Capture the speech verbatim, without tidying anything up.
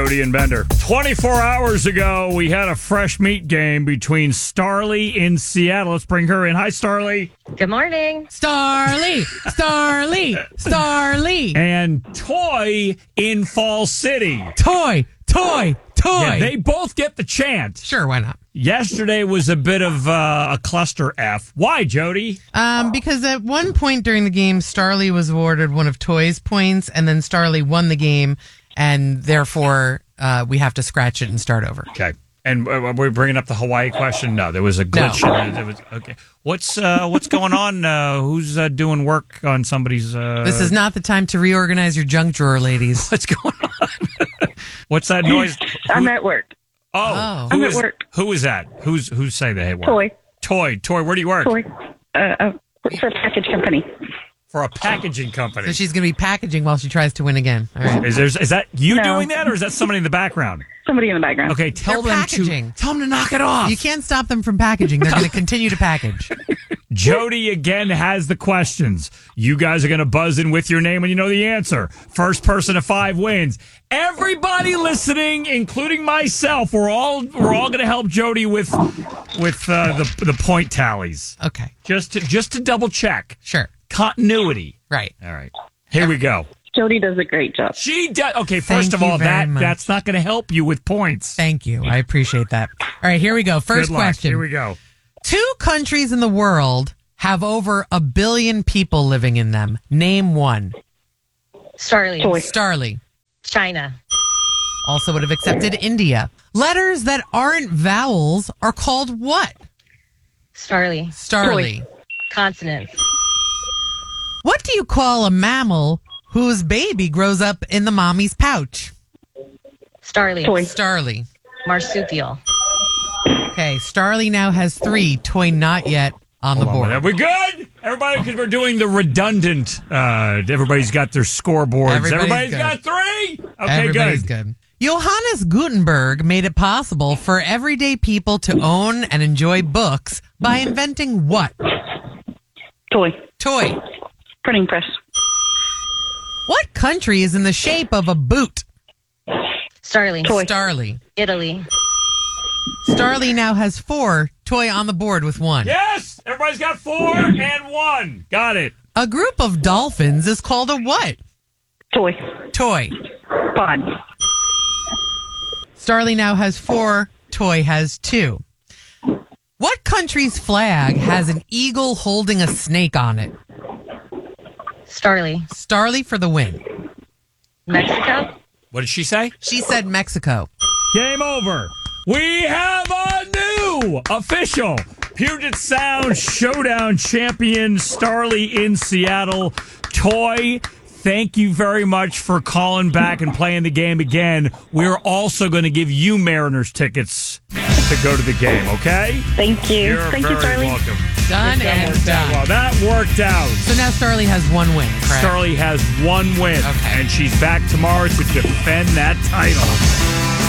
Jody and Bender. twenty-four hours ago, we had a fresh meat game between Starly in Seattle. Let's bring her in. Hi, Starly. Good morning. Starly, Starly, Starly. And Toy in Fall City. Toy, toy, toy. Yeah, they both get the chance. Sure, why not? Yesterday was a bit of uh, a cluster F. Why, Jody? Um, because at one point during the game, Starly was awarded one of Toy's points, and then Starly won the game, and therefore uh, we have to scratch it and start over. Okay. And uh, we're bringing up the Hawaii question? No, there was a glitch. No. In it. It was, okay. What's uh, what's going on? Uh, who's uh, doing work on somebody's... Uh... This is not the time to reorganize your junk drawer, ladies. What's going on? What's that noise? I'm Who... at work. Oh, Oh. who I'm is, at work. Who is that? Who's who's saying that? Hey, work? Toy. Toy. Toy. Where do you work? Toy. Uh, uh, work for a package company. For a packaging company. So she's going to be packaging while she tries to win again. All right. Is there, is that you No. doing that, or is that somebody in the background? Somebody in the background. Okay, tell They're them packaging. to tell them to knock it off. You can't stop them from packaging. They're going to continue to package. Jody again has the questions. You guys are going to buzz in with your name when you know the answer. First person to five wins. Everybody listening, including myself, we're all we're all going to help Jody with with uh, the the point tallies. Okay. Just to just to double check Sure. continuity. Right. All right, here we go. Jody does a great job. She does. Okay, first Thank of you all, very that much. that's not going to help you with points. Thank you. I appreciate that. All right, here we go. First Good luck. question. Here we go. Two countries in the world have over a billion people living in them. Name one. Starly. Toy. Starly. China. Also would have accepted India. Letters that aren't vowels are called what? Starly. Starly. Consonants. What do you call a mammal whose baby grows up in the mommy's pouch? Starly. Toy. Starly. Marsupial. Okay, Starly now has three. Toy not yet on the board. Are we good? Everybody, because we're doing the redundant. Uh, everybody's got their scoreboards. Everybody's Everybody's good. got three? Okay, Everybody's good. good. Johannes Gutenberg made it possible for everyday people to own and enjoy books by inventing what? Toy. Toy. Printing press. What country is in the shape of a boot? Starly. Toy. Starly. Italy. Starly now has four. Toy on the board with one. Yes! Everybody's got four and one. Got it. A group of dolphins is called a what? Toy. Toy. Pod. Starly now has four. Toy has two. What country's flag has an eagle holding a snake on it? Starly. Starly for the win. Mexico. What did she say? She said Mexico. Game over. We have a new official Puget Sound Showdown champion, Starly in Seattle. Toy, thank you very much for calling back and playing the game again. We're also going to give you Mariners tickets to go to the game, okay? Thank you. You're Thank you, very Starly. welcome. Done That and worked out done. well. That worked out. So now Starly has one win, correct? Starly has one win, Okay. and she's back tomorrow to defend that title.